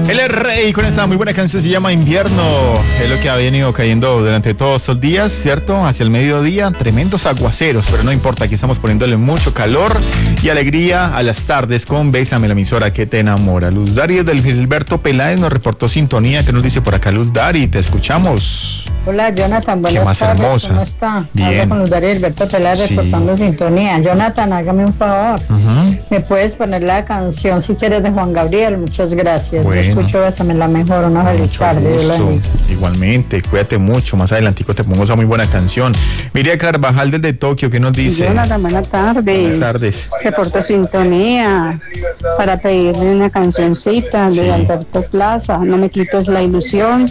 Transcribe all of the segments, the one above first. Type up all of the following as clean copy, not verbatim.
Él es Rey con esta muy buena canción, se llama Invierno. Es lo que ha venido cayendo durante todos estos días, ¿cierto? Hacia el mediodía, tremendos aguaceros, pero no importa, aquí estamos poniéndole mucho calor y alegría a las tardes con Bésame, la emisora que te enamora. Luz Dari del Gilberto Peláez nos reportó sintonía. ¿Qué nos dice por acá Luz Dari? Te escuchamos. Hola Jonathan, buenas tardes, hermosa. ¿Cómo está? Bien. Hablo con Luz Dari Gilberto Peláez reportando sintonía. Jonathan, hágame un favor. ¿Me puedes poner la canción si quieres de Juan Gabriel? Muchas gracias. Bueno. Yo escucho Bésame la mejor, una feliz tarde. Igualmente, cuídate mucho. Más adelantico te pongo esa muy buena canción. Miriam Carvajal desde Tokio, ¿qué nos dice? Jonathan, buenas tardes. Buenas tardes. Reporto sintonía para pedirle una cancioncita de Alberto Plaza. No me quites la ilusión.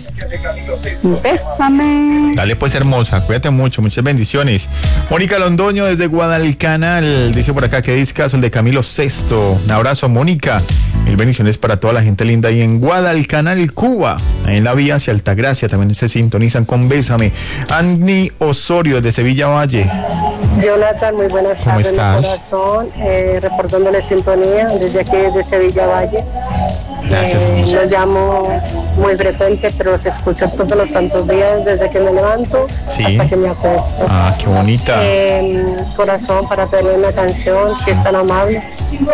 Bésame. Dale pues, hermosa, cuídate mucho, muchas bendiciones. Mónica Londoño desde Guadalcanal dice por acá que discazo el de Camilo Sesto. Un abrazo, Mónica. Mil bendiciones para toda la gente linda ahí en Guadalcanal, Cuba. Ahí en la vía hacia Altagracia también se sintonizan con Bésame. Andy Osorio desde Sevilla Valle. Jonathan, muy buenas tardes, mi corazón, reportándole sintonía desde aquí, desde Sevilla Valle. Gracias. Lo llamo muy frecuente, pero los escucho todos los santos días, desde que me levanto hasta que me acuesto. Ah, qué bonita. Corazón, para pedirle una canción, si es tan amable.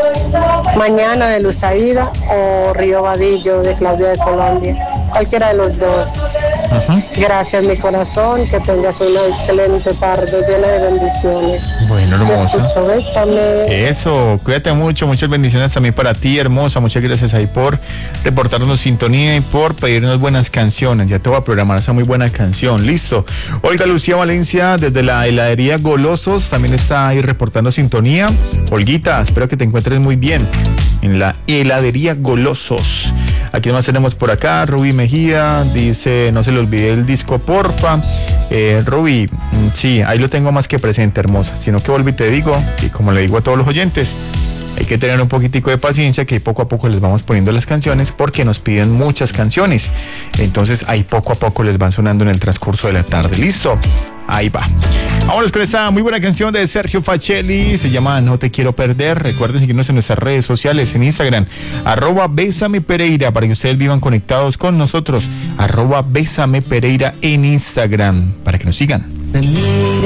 Mañana de Luz Aida o Río Vadillo de Claudia de Colombia. Cualquiera de los dos. Gracias, mi corazón, que tengas una excelente tarde llena de bendiciones. Bueno, hermosa. Te escucho, bésame. Eso, cuídate mucho, muchas bendiciones también para ti, hermosa. Muchas gracias ahí por reportarnos sintonía y por pedirnos buenas canciones. Ya te voy a programar esa muy buena canción, listo. Olga Lucía Valencia desde la heladería Golosos también está ahí reportando sintonía. Olguita, espero que te encuentres muy bien en la heladería Golosos. Aquí más tenemos por acá, Rubí Mejía, dice, no se le olvide el disco, porfa. Rubí, sí, ahí lo tengo más que presente, hermosa. Sino que vuelvo y te digo, y como le digo a todos los oyentes, hay que tener un poquitico de paciencia, que poco a poco les vamos poniendo las canciones, porque nos piden muchas canciones. Entonces, ahí poco a poco les van sonando en el transcurso de la tarde. ¿Listo? Ahí va. Vámonos con esta muy buena canción de Sergio Facelli. Se llama No Te Quiero Perder. Recuerden seguirnos en nuestras redes sociales, en Instagram, @Bésame Pereira, para que ustedes vivan conectados con nosotros. @Bésame Pereira en Instagram, para que nos sigan.